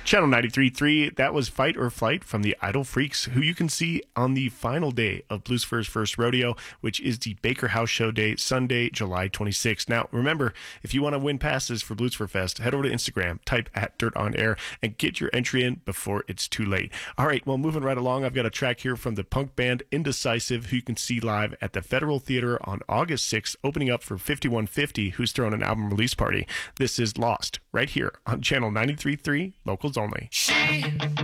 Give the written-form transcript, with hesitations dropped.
Channel 93.3, that was Fight or Flight from the Idle Freaks, who you can see on the final day of Blues First Rodeo, which is the Baker House Show Day, Sunday, July 26th. Now, remember, if you want to win passes for Blues Fest, head over to Instagram, type @DirtOnAir, and get your entry in before it's too late. All right, well, moving right along, I've got a track here from the punk band Indecisive, who you can see live at the Federal Theater on August 6th, opening up for 5150, who's throwing an album release party. This is Lost, right here on Channel 93.3, Locals Only.